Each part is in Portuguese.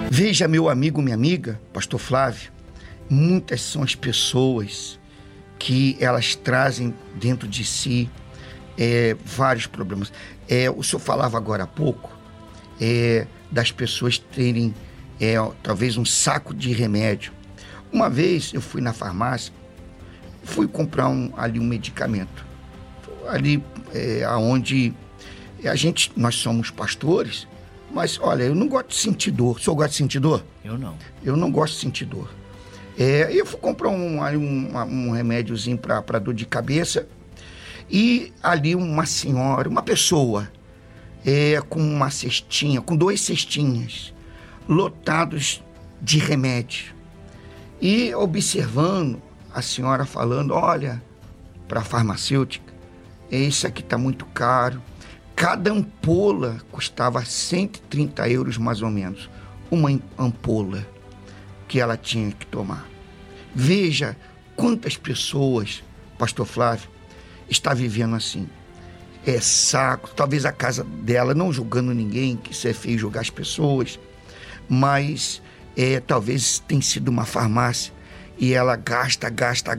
Veja, meu amigo, minha amiga, pastor Flávio, muitas são as pessoas que elas trazem dentro de si vários problemas. O senhor falava agora há pouco das pessoas terem talvez um saco de remédio. Uma vez eu fui na farmácia, fui comprar ali um medicamento. Ali aonde nós somos pastores, mas olha, eu não gosto de sentir dor. O senhor gosta de sentir dor? Eu não. Eu não gosto de sentir dor. Eu fui comprar um remédiozinho para dor de cabeça, e ali uma senhora, uma pessoa, com uma cestinha, com 2 cestinhas, lotados de remédio. E observando a senhora falando, olha, para a farmacêutica, isso aqui está muito caro. Cada ampola custava 130 euros mais ou menos, uma ampola que ela tinha que tomar. Veja quantas pessoas, pastor Flávio, está vivendo assim. Saco, talvez a casa dela, não julgando ninguém, que isso é feio julgar as pessoas, mas talvez tenha sido uma farmácia e ela gasta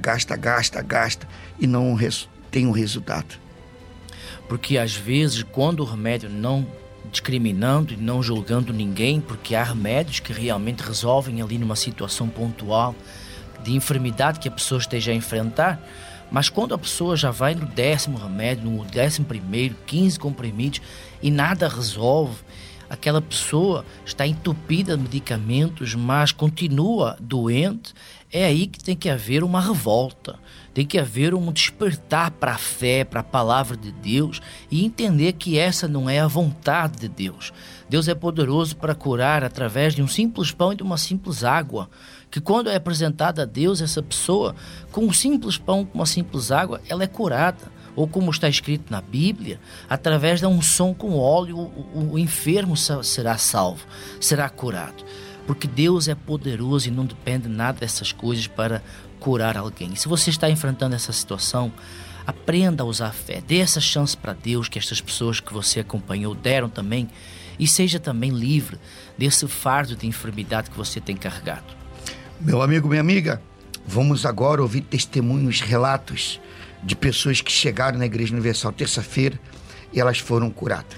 e não tem um resultado. Porque às vezes, quando o remédio, não discriminando e não julgando ninguém, porque há remédios que realmente resolvem ali numa situação pontual de enfermidade que a pessoa esteja a enfrentar, mas quando a pessoa já vai no 10º remédio, no 11º, 15 comprimidos e nada resolve, aquela pessoa está entupida de medicamentos, mas continua doente, é aí que tem que haver uma revolta, tem que haver um despertar para a fé, para a palavra de Deus e entender que essa não é a vontade de Deus. Deus é poderoso para curar através de um simples pão e de uma simples água, que quando é apresentada a Deus, essa pessoa, com um simples pão, com uma simples água, ela é curada. Ou como está escrito na Bíblia, através da unção com óleo, o enfermo será salvo, será curado. Porque Deus é poderoso e não depende nada dessas coisas para curar alguém. Se você está enfrentando essa situação, aprenda a usar a fé. Dê essa chance para Deus que estas pessoas que você acompanhou deram também, e seja também livre desse fardo de enfermidade que você tem carregado. Meu amigo, minha amiga, vamos agora ouvir testemunhos, relatos de pessoas que chegaram na Igreja Universal terça-feira e elas foram curadas.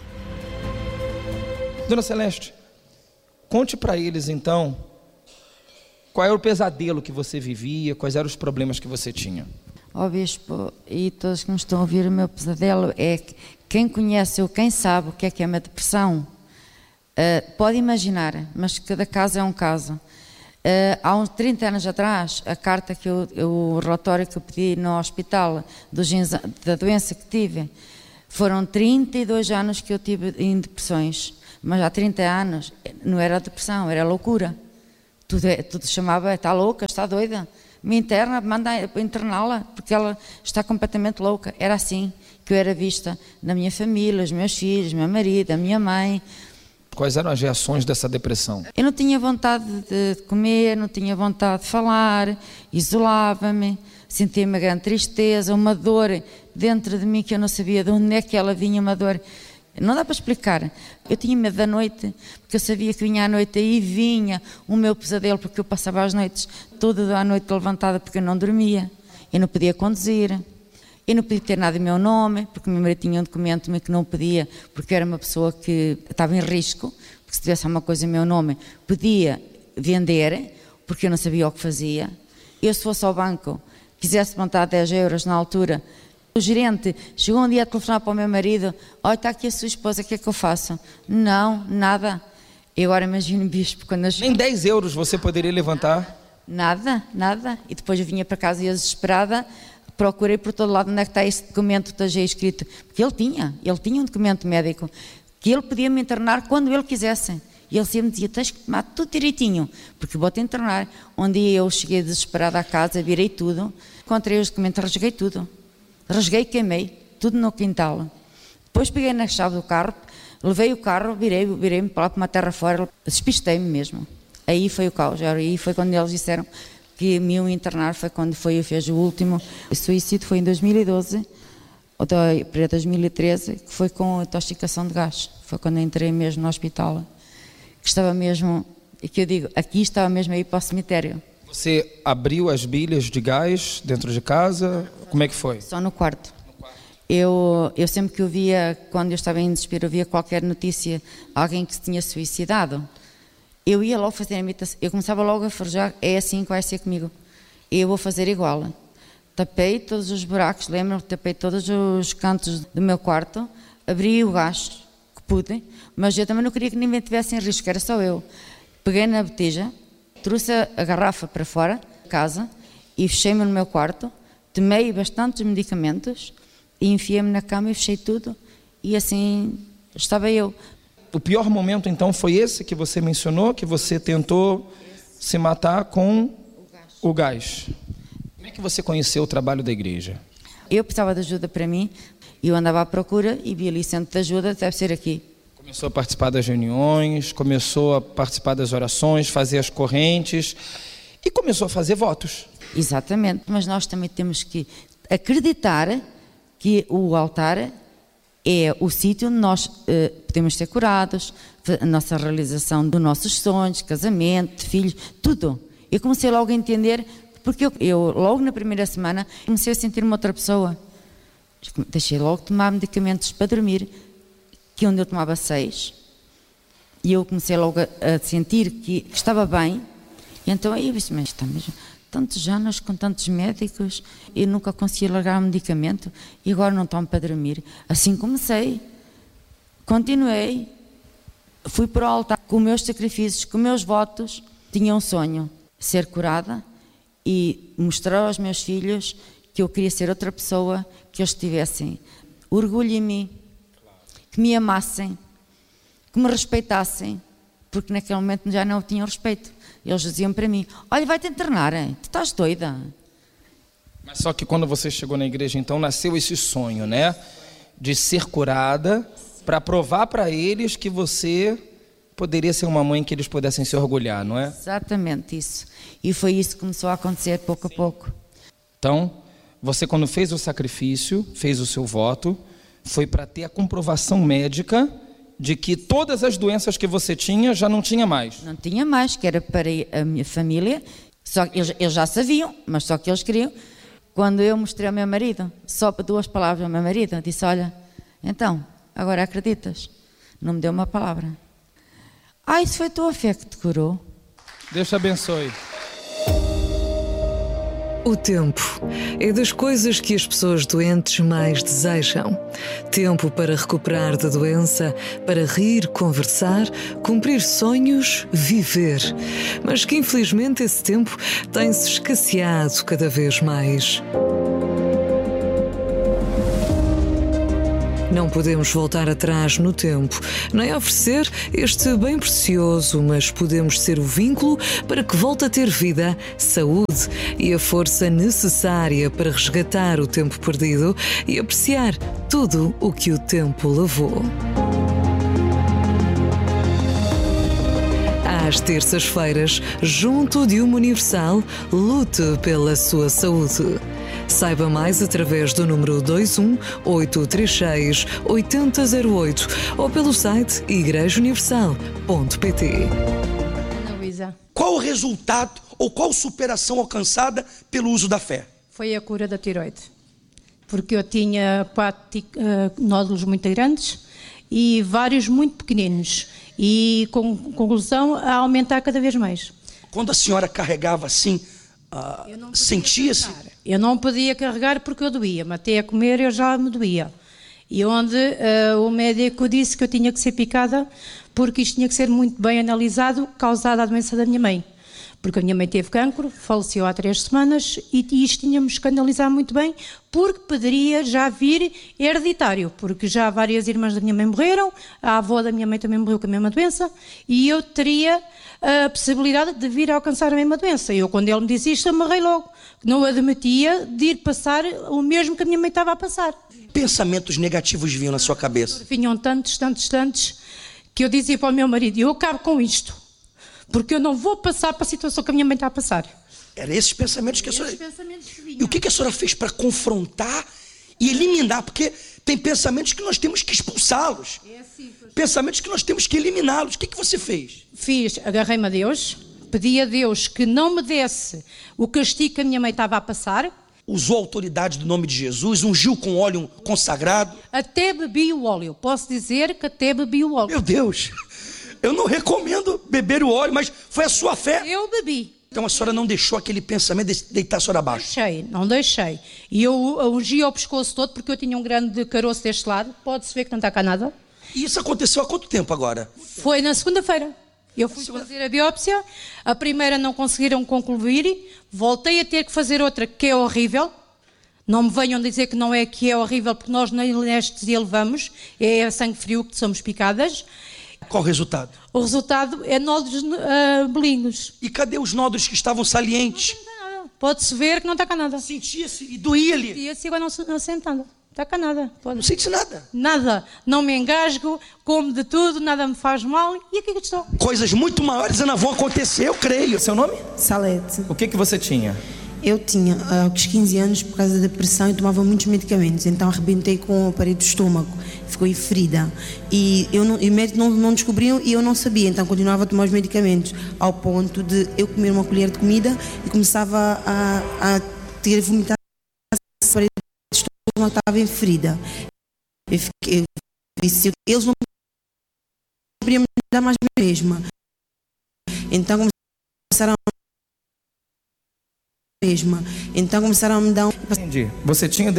Dona Celeste, conte para eles então qual era o pesadelo que você vivia, quais eram os problemas que você tinha. Ó Bispo, e todos que me estão a ouvir, o meu pesadelo é que quem conhece ou quem sabe o que é uma depressão, pode imaginar, mas cada caso é um caso. Há uns 30 anos atrás, a carta o relatório que eu pedi no hospital da doença que tive, foram 32 anos que eu tive em depressões, mas há 30 anos não era depressão, era loucura. Tudo chamava, está louca, está doida, me interna, manda interná-la, porque ela está completamente louca. Era assim que eu era vista na minha família, os meus filhos, meu marido, a minha mãe. Quais eram as reações dessa depressão? Eu não tinha vontade de comer, não tinha vontade de falar, isolava-me, sentia uma grande tristeza, uma dor dentro de mim que eu não sabia de onde é que ela vinha, uma dor. Não dá para explicar. Eu tinha medo da noite, porque eu sabia que vinha à noite e vinha o meu pesadelo, porque eu passava as noites toda a noite levantada porque eu não dormia, eu não podia conduzir. Eu não podia ter nada em meu nome, porque o meu marido tinha um documento que não podia, porque era uma pessoa que estava em risco, porque se tivesse alguma coisa em meu nome, podia vender, porque eu não sabia o que fazia. Eu, se fosse ao banco, quisesse levantar 10 euros na altura, o gerente chegou um dia a telefonar para o meu marido, olha, está aqui a sua esposa, o que é que eu faço? Não, nada. Eu agora imagino, Bispo, quando eu... Nem 10 euros você poderia levantar? Nada. E depois eu vinha para casa e eu desesperada, procurei por todo lado onde é que está esse documento que esteja escrito, porque ele tinha um documento médico, que ele podia me internar quando ele quisesse. E ele sempre dizia, tens que tomar tudo direitinho, porque vou-te internar. Um dia eu cheguei desesperada à casa, virei tudo, encontrei os documentos, rasguei tudo. Rasguei e queimei, tudo no quintal. Depois peguei na chave do carro, levei o carro, virei-me para lá para uma terra fora, despistei-me mesmo. Aí foi o caos, aí foi quando eles disseram que me iam internar, foi quando eu fiz o último suicídio, foi em 2012, ou para 2013, que foi com intoxicação de gás. Foi quando entrei mesmo no hospital, que estava mesmo e que eu digo, aqui estava mesmo a ir para o cemitério. Você abriu as bilhas de gás dentro de casa? Como é que foi? Só no quarto. Eu sempre que eu via, quando eu estava em desespero, eu via qualquer notícia, alguém que se tinha suicidado, eu ia logo fazer a imitação, eu começava logo a forjar, é assim que vai ser comigo, eu vou fazer igual. Tapei todos os buracos, lembro-me, tapei todos os cantos do meu quarto, abri o gás que pude, mas eu também não queria que ninguém tivesse em risco, era só eu. Peguei na botija, trouxe a garrafa para fora de casa e fechei-me no meu quarto, tomei bastantes medicamentos e enfiei-me na cama e fechei tudo e assim estava eu. O pior momento então foi esse que você mencionou, que você tentou se matar com o gás. Como é que você conheceu o trabalho da igreja? Eu precisava de ajuda para mim, eu andava à procura e vi ali centro de ajuda, deve ser aqui. Começou a participar das reuniões, começou a participar das orações, fazer as correntes e começou a fazer votos. Exatamente, mas nós também temos que acreditar que o altar é o sítio onde nós podemos ser curados, a nossa realização dos nossos sonhos, casamento, filhos, tudo. Eu comecei logo a entender, porque eu logo na primeira semana comecei a sentir-me outra pessoa. Deixei logo de tomar medicamentos para dormir, que onde eu tomava 6, e eu comecei logo a sentir que estava bem, e então aí eu disse, mas está mesmo tantos anos com tantos médicos, eu nunca consegui largar o medicamento, e agora não tomo para dormir. Assim comecei, continuei, fui para o altar com meus sacrifícios, com meus votos, tinha um sonho, ser curada e mostrar aos meus filhos que eu queria ser outra pessoa, que eles tivessem orgulho em mim, que me amassem, que me respeitassem, porque naquele momento já não tinham respeito. Eles diziam para mim, olha, vai-te internar, hein? Tu estás doida. Mas só que quando você chegou na igreja, então, nasceu esse sonho, né? De ser curada, para provar para eles que você poderia ser uma mãe que eles pudessem se orgulhar, não é? Exatamente isso. E foi isso que começou a acontecer pouco a pouco. Então, você quando fez o sacrifício, fez o seu voto, foi para ter a comprovação médica de que todas as doenças que você tinha já não tinha mais. Não tinha mais, que era para a minha família, só que eles já sabiam, mas só que eles queriam. Quando eu mostrei ao meu marido, só para 2 palavras ao meu marido, disse, olha, então, agora acreditas? Não me deu uma palavra. Isso foi a tua fé que te curou. Deus te abençoe. O tempo é das coisas que as pessoas doentes mais desejam. Tempo para recuperar da doença, para rir, conversar, cumprir sonhos, viver. Mas que infelizmente esse tempo tem-se escasseado cada vez mais. Não podemos voltar atrás no tempo, nem oferecer este bem precioso, mas podemos ser o vínculo para que volte a ter vida, saúde e a força necessária para resgatar o tempo perdido e apreciar tudo o que o tempo levou. Às terças-feiras, junto de uma Universal, lute pela sua saúde. Saiba mais através do número 21-836-8008 ou pelo site igrejauniversal.pt. Ana Luísa. Qual o resultado ou qual superação alcançada pelo uso da fé? Foi a cura da tireoide. Porque eu tinha 4 nódulos muito grandes e vários muito pequeninos. E com conclusão a aumentar cada vez mais. Quando a senhora carregava assim, sentia-se? Eu não podia carregar porque eu doía-me. Até a comer eu já me doía. E onde o médico disse que eu tinha que ser picada porque isto tinha que ser muito bem analisado, causada a doença da minha mãe. Porque a minha mãe teve cancro, faleceu há 3 semanas e isto tínhamos que analisar muito bem porque poderia já vir hereditário, porque já várias irmãs da minha mãe morreram, a avó da minha mãe também morreu com a mesma doença e eu teria a possibilidade de vir a alcançar a mesma doença. Eu, quando ele me disse isto, amarrei logo. Não admitia de ir passar o mesmo que a minha mãe estava a passar. Pensamentos negativos vinham na sua cabeça? Vinham tantos, que eu dizia para o meu marido, eu acabo com isto, porque eu não vou passar para a situação que a minha mãe está a passar. Eram esses pensamentos que a senhora... E o que a senhora fez para confrontar e eliminar? Porque tem pensamentos que nós temos que expulsá-los. pensamentos que nós temos que eliminá-los. O que você fez? Agarrei-me a Deus, pedi a Deus que não me desse o castigo que a minha mãe estava a passar. Usou a autoridade do nome de Jesus, ungiu com óleo consagrado. Até bebi o óleo, posso dizer que até bebi o óleo. Meu Deus, eu não recomendo beber o óleo, mas foi a sua fé. Eu bebi. Então a senhora não deixou aquele pensamento de deitar a senhora abaixo? Não deixei. E eu ungi o pescoço todo porque eu tinha um grande caroço deste lado. Pode-se ver que não está cá nada. E isso aconteceu há quanto tempo agora? Foi na segunda-feira. Eu fui fazer a biópsia, a primeira não conseguiram concluir, voltei a ter que fazer outra que é horrível. Não me venham dizer que não é que é horrível, porque nós nem anestesia levamos, é a sangue frio que somos picadas. Qual o resultado? O resultado é nódulos malignos. E cadê os nódulos que estavam salientes? Não tem nada. Pode-se ver que não está cá nada. Sentia-se e doía-lhe? Sentia-se, agora não sente nada. Está cá nada. Não sente nada? Nada. Não me engasgo, como de tudo, nada me faz mal. E aqui que estou. Coisas muito maiores ainda vão acontecer, eu creio. Seu nome? Salete. O que você tinha? Eu tinha, aos 15 anos, por causa da depressão, eu tomava muitos medicamentos. Então arrebentei com a parede do estômago. Ficou ferida. E o médico não descobriu e eu não sabia. Então continuava a tomar os medicamentos. Ao ponto de eu comer uma colher de comida e começava a ter vomitar a parede do estômago estava ferida. Eles não podiam me dar mais mesma. Então começaram a me dar Entendi. Você tinha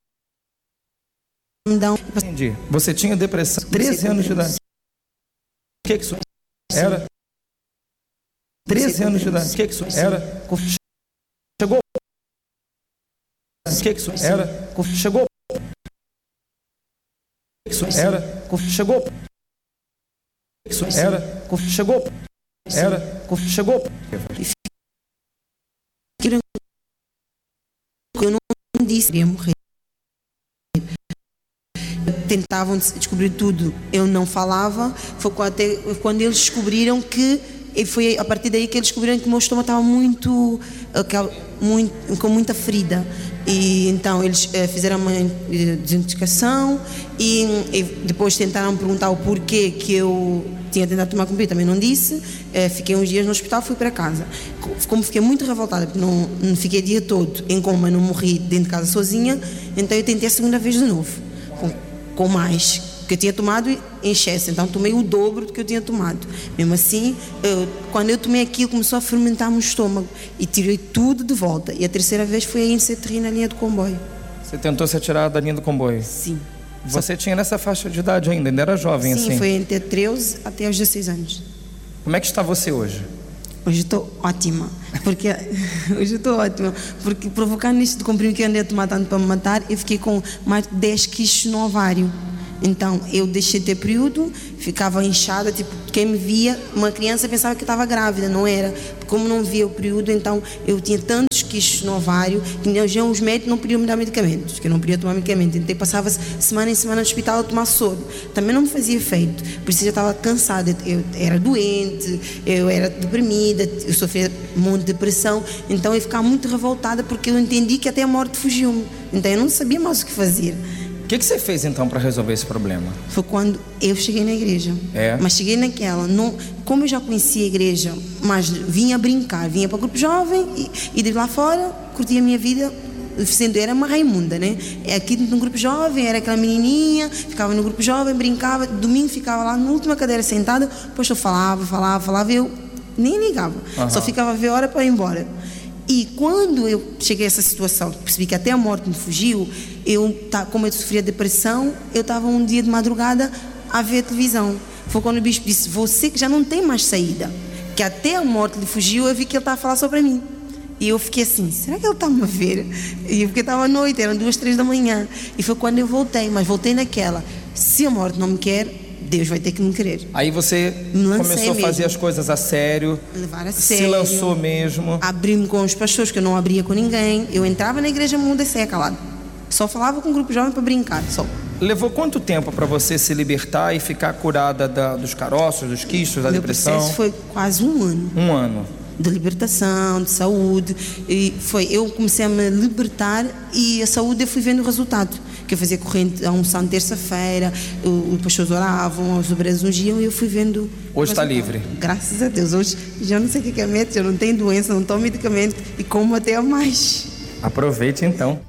Entendi. Você tinha depressão. 13 anos de idade. O que isso era? 13 anos de idade. O que isso era? Chegou. O que isso era? Chegou. Isso era. Chegou. Isso era. Chegou. Era. Chegou. Eu não disse que ia morrer. Tentavam descobrir tudo, eu não falava. Foi até quando eles descobriram que, foi a partir daí que eles descobriram que o meu estômago estava com muita ferida. E então eles fizeram uma desintoxicação e depois tentaram perguntar o porquê que eu tinha tentado tomar comprimido, também não disse. Fiquei uns dias no hospital, fui para casa. Como fiquei muito revoltada, porque não fiquei o dia todo em coma, não morri dentro de casa sozinha, então eu tentei a segunda vez de novo, com mais, que eu tinha tomado em excesso, então tomei o dobro do que eu tinha tomado. Mesmo assim, quando eu tomei aquilo, começou a fermentar-me o estômago e tirei tudo de volta. E a terceira vez foi a inseterina na linha do comboio. Você tentou se atirar da linha do comboio? Sim. Você tinha nessa faixa de idade ainda era jovem? Sim, assim? foi entre 13 até os 16 anos. Como é que está você hoje? Hoje estou ótima, porque provocando isto de comprimido que eu andei a tomar tanto para me matar, eu fiquei com mais de 10 quistes no ovário. Então eu deixei de ter período, ficava inchada, tipo, quem me via, uma criança pensava que eu estava grávida, não era. Como não via o período, então eu tinha tantos quistes no ovário que já os médicos não podiam me dar medicamentos, que eu não podia tomar medicamento. Então passava semana em semana no hospital a tomar soro. Também não me fazia efeito, por isso eu já estava cansada, eu era doente, eu era deprimida, eu sofria um monte de depressão. Então eu ficava muito revoltada porque eu entendi que até a morte fugiu-me. Então eu não sabia mais o que fazer. O que você fez então para resolver esse problema? Foi quando eu cheguei na igreja. Mas cheguei naquela, como eu já conhecia a igreja, mas vinha brincar, vinha para o grupo jovem e de lá fora curtia a minha vida, era uma Raimunda, né? Aqui no grupo jovem era aquela menininha, ficava no grupo jovem, brincava, domingo ficava lá na última cadeira sentada, depois eu falava, eu nem ligava, só ficava a ver a hora para ir embora. E quando eu cheguei a essa situação, percebi que até a morte me fugiu, como eu sofria depressão, eu estava um dia de madrugada a ver a televisão. Foi quando o bispo disse: você que já não tem mais saída, que até a morte lhe fugiu, eu vi que ele estava a falar sobre mim. E eu fiquei assim, será que ele está-me a ver? E porque estava à noite, eram 2, 3 da manhã. E foi quando eu voltei, mas voltei naquela: se a morte não me quer, Deus vai ter que me querer. Aí você começou a fazer as coisas a sério, levar a sério, se lançou mesmo. Abri-me com os pastores, que eu não abria com ninguém. Eu entrava na igreja muda seca lá. Só falava com um grupo jovem para brincar, só. Levou quanto tempo para você se libertar e ficar curada dos caroços, dos quistos, da depressão? O processo foi quase 1 ano. 1 ano. De libertação, de saúde. E eu comecei a me libertar e a saúde eu fui vendo o resultado. porque eu fazia corrente, almoçando terça-feira, os pastores oravam, os obreiros ungiam, e eu fui vendo... Hoje está livre? Graças a Deus. Hoje já não sei o que é médico, eu não tenho doença, não tomo medicamento e como até a mais. Aproveite então.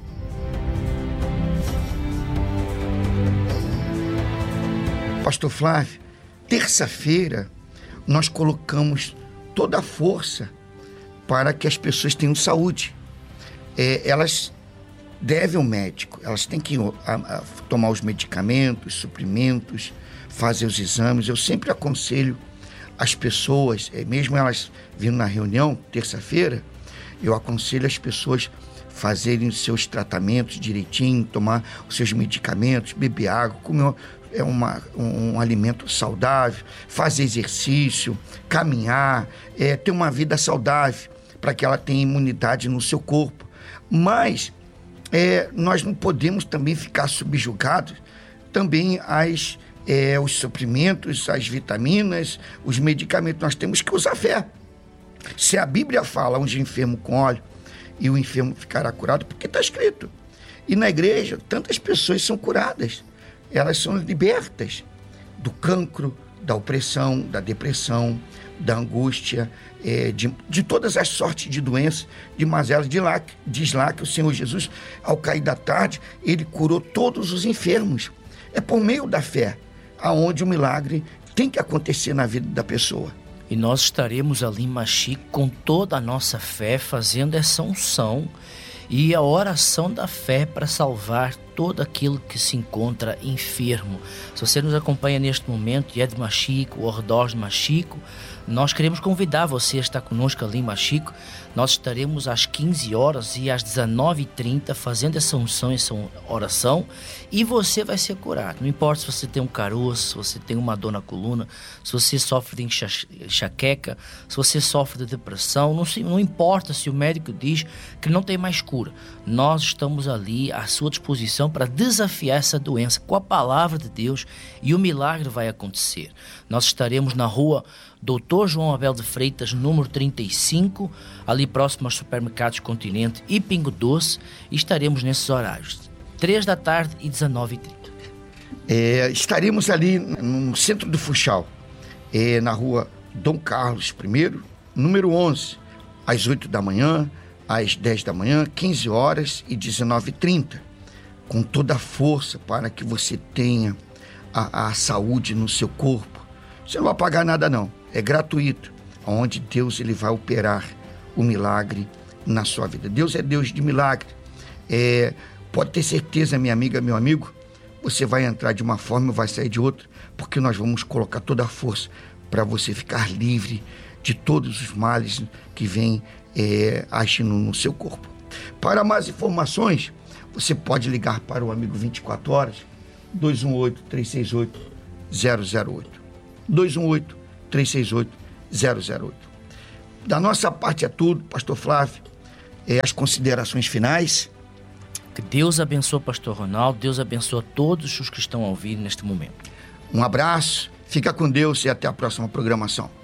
Pastor Flávio, terça-feira nós colocamos toda a força para que as pessoas tenham saúde. Elas devem ao médico, elas têm que tomar os medicamentos, suprimentos, fazer os exames. Eu sempre aconselho as pessoas, mesmo elas vindo na reunião, terça-feira, eu aconselho as pessoas fazerem os seus tratamentos direitinho, tomar os seus medicamentos, beber água, comer um alimento saudável, fazer exercício, caminhar, ter uma vida saudável para que ela tenha imunidade no seu corpo. Mas nós não podemos também ficar subjugados também os suprimentos, as vitaminas, os medicamentos. Nós temos que usar fé. Se a Bíblia fala onde enfermo com óleo e o enfermo ficará curado, porque está escrito. E na igreja, tantas pessoas são curadas. Elas são libertas do cancro, da opressão, da depressão, da angústia, de todas as sortes de doenças, de mazelas. Diz lá que o Senhor Jesus, ao cair da tarde, ele curou todos os enfermos. É por meio da fé, aonde o milagre tem que acontecer na vida da pessoa. E nós estaremos ali em Machico com toda a nossa fé, fazendo essa unção e a oração da fé para salvar todo aquele que se encontra enfermo. Se você nos acompanha neste momento e é de Machico, ou arredor de Machico, nós queremos convidar você a estar conosco ali em Machico. Nós estaremos às 15 horas e às 19h30 fazendo essa unção, essa oração, e você vai ser curado. Não importa se você tem um caroço, se você tem uma dor na coluna, se você sofre de enxaqueca, se você sofre de depressão, não importa se o médico diz que não tem mais cura. Nós estamos ali à sua disposição para desafiar essa doença com a palavra de Deus, e o milagre vai acontecer. Nós estaremos na rua Dr. João Abel de Freitas, número 35, ali próximo aos supermercados Continente e Pingo Doce, e estaremos nesses horários, 3 da tarde e 19h30. Estaremos ali no centro do Funchal, na rua Dom Carlos I, número 11, às 8 da manhã, às 10 da manhã, 15 horas e 19h30, com toda a força para que você tenha a saúde no seu corpo. Você não vai pagar nada não, é gratuito, onde Deus ele vai operar o milagre na sua vida. Deus é Deus de milagre. Pode ter certeza, minha amiga, meu amigo, você vai entrar de uma forma e vai sair de outra, porque nós vamos colocar toda a força para você ficar livre de todos os males que vêm agindo no seu corpo. Para mais informações, você pode ligar para o amigo 24 horas, 218-368-008. 218-368-008. Da nossa parte é tudo, Pastor Flávio. As considerações finais. Que Deus abençoe o Pastor Ronaldo, Deus abençoe todos os que estão a ouvir neste momento. Um abraço, fica com Deus e até a próxima programação.